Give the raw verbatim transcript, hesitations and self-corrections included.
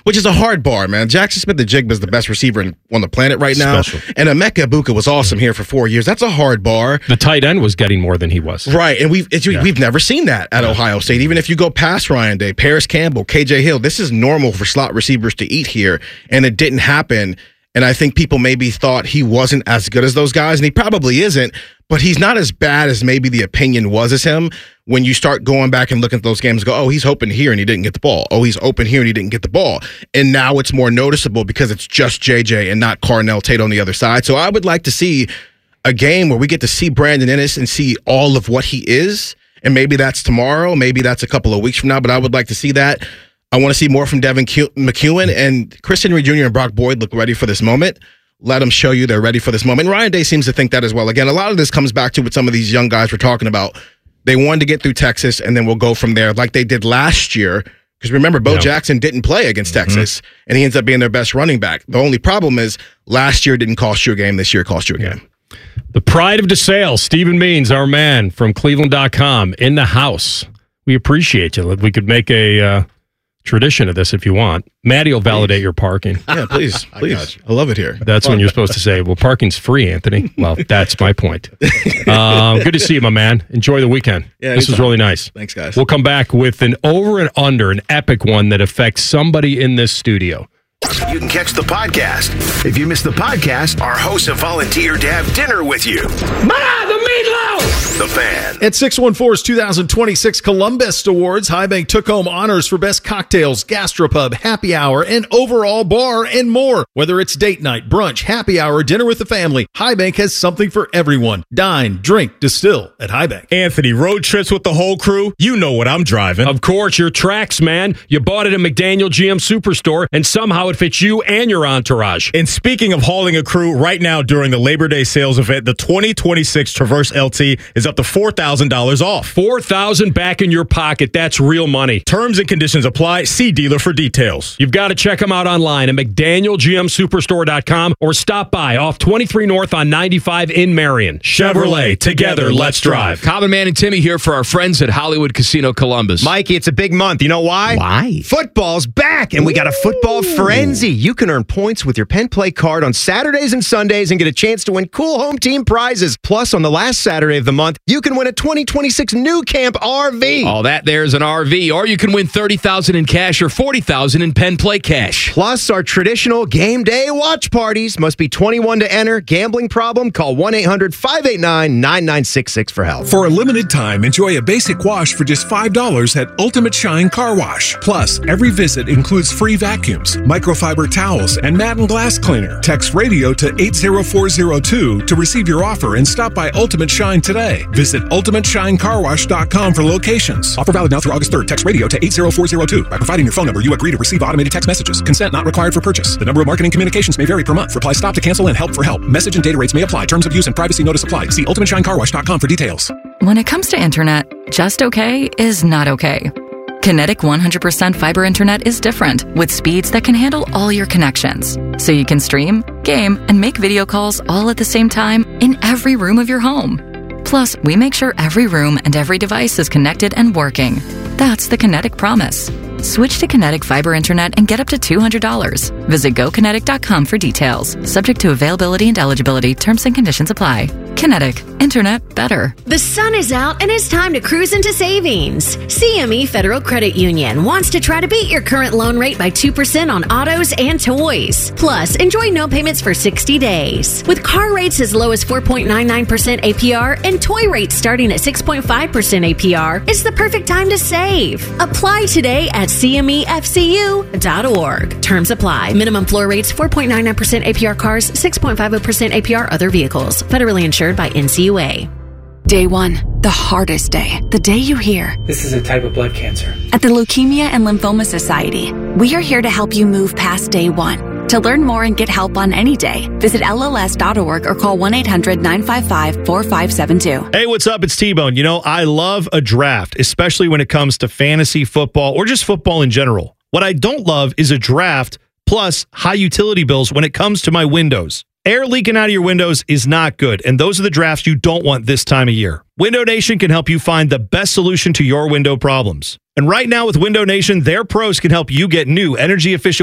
which is a hard bar, man. Jackson Smith-Njigba is the best receiver in, on the planet right now. Special. And Emeka Egbuka was awesome here for four years. That's a hard bar. The tight end was getting more than he was. Right, and we've it's, Yeah. we've never seen that at Yeah. Ohio State. Even if you go past Ryan Day, Paris Campbell, K J Hill, this is normal for slot receivers to eat here, and it didn't happen. And I think people maybe thought he wasn't as good as those guys, and he probably isn't, but he's not as bad as maybe the opinion was as him when you start going back and looking at those games and go, oh, he's open here and he didn't get the ball. Oh, he's open here and he didn't get the ball. And now it's more noticeable because it's just J J and not Carnell Tate on the other side. So I would like to see a game where we get to see Brandon Ennis and see all of what he is. And maybe that's tomorrow. Maybe that's a couple of weeks from now, but I would like to see that. I want to see more from Devin Q- McEwen, and Chris Henry Junior and Brock Boyd look ready for this moment. Let them show you they're ready for this moment. And Ryan Day seems to think that as well. Again, a lot of this comes back to what some of these young guys we're talking about. They wanted to get through Texas, and then we'll go from there like they did last year. Because remember, Bo Yeah. Jackson didn't play against Texas, mm-hmm. and he ends up being their best running back. The only problem is last year didn't cost you a game. This year cost you a game. The pride of DeSales, Stephen Means, our man from Cleveland dot com, in the house. We appreciate you. We could make a uh, tradition of this if you want. Maddie will validate please. your parking. Yeah, please. Please. I, I love it here. That's when you're supposed to say, well, parking's free, Anthony. Well, that's my point. Um, good to see you, my man. Enjoy the weekend. Yeah, this was really nice. Thanks, guys. We'll come back with an over and under, an epic one that affects somebody in this studio. You can catch the podcast. If you missed the podcast, our hosts have volunteered to have dinner with you. Ma, the meatloaf! The Fan. At six one four's two thousand twenty-six Columbus Awards, High Bank took home honors for best cocktails, gastropub, happy hour, and overall bar, and more. Whether it's date night, brunch, happy hour, dinner with the family, High Bank has something for everyone. Dine, drink, distill at High Bank. Anthony, road trips with the whole crew? You know what I'm driving. Of course, your tracks, man. You bought it at McDaniel G M Superstore, and somehow it fits you and your entourage. And speaking of hauling a crew, right now during the Labor Day sales event, the twenty twenty-six Traverse L T is up to four thousand dollars off. four thousand dollars back in your pocket. That's real money. Terms and conditions apply. See dealer for details. You've got to check them out online at McDaniel G M Superstore dot com or stop by off twenty-three North on ninety-five in Marion. Chevrolet, together, let's drive. Common Man and Timmy here for our friends at Hollywood Casino Columbus. Mikey, it's a big month. You know why? Why? Football's back, and we got a football frenzy. You can earn points with your Penn Play card on Saturdays and Sundays and get a chance to win cool home team prizes. Plus, on the last Saturday of the month, you can win a twenty twenty-six New Camp R V. All that there's an R V, or you can win thirty thousand dollars in cash or forty thousand dollars in Penn Play cash. Plus, our traditional game day watch parties. Must be twenty-one to enter. Gambling problem? Call one eight hundred five eight nine nine nine six six for help. For a limited time, enjoy a basic wash for just five dollars at Ultimate Shine Car Wash. Plus, every visit includes free vacuums, microfiber towels, and mat and glass cleaner. Text radio to eight zero four zero two to receive your offer and stop by Ultimate Shine today. Visit ultimate shine car wash dot com for locations. Offer valid now through August third. Text radio to eight zero four zero two. By providing your phone number, you agree to receive automated text messages. Consent not required for purchase. The number of marketing communications may vary per month. Reply stop to cancel and help for help. Message and data rates may apply. Terms of use and privacy notice apply. See ultimate shine car wash dot com for details. When it comes to internet, just okay is not okay. Kinetic one hundred percent fiber internet is different, with speeds that can handle all your connections. So you can stream, game, and make video calls all at the same time in every room of your home. Plus, we make sure every room and every device is connected and working. That's the Kinetic promise. Switch to Kinetic Fiber Internet and get up to two hundred dollars. Visit go kinetic dot com for details. Subject to availability and eligibility. Terms and conditions apply. Kinetic. Internet better. The sun is out and it's time to cruise into savings. C M E Federal Credit Union wants to try to beat your current loan rate by two percent on autos and toys. Plus, enjoy no payments for sixty days. With car rates as low as four point nine nine percent A P R and toy rates starting at six point five percent A P R, it's the perfect time to save. Apply today at C M E F C U dot org. Terms apply. Minimum floor rates four point nine nine percent A P R cars, six point five zero percent A P R other vehicles. Federally insured by N C U A. Day one, the hardest day. The day you hear, this is a type of blood cancer. At the Leukemia and Lymphoma Society, we are here to help you move past day one. To learn more and get help on any day, visit L L S dot org or call one eight hundred nine five five four five seven two. Hey, what's up? It's T-Bone. You know, I love a draft, especially when it comes to fantasy football or just football in general. What I don't love is a draft plus high utility bills when it comes to my windows. Air leaking out of your windows is not good, and those are the drafts you don't want this time of year. Window Nation can help you find the best solution to your window problems. And right now with Window Nation, their pros can help you get new energy-efficient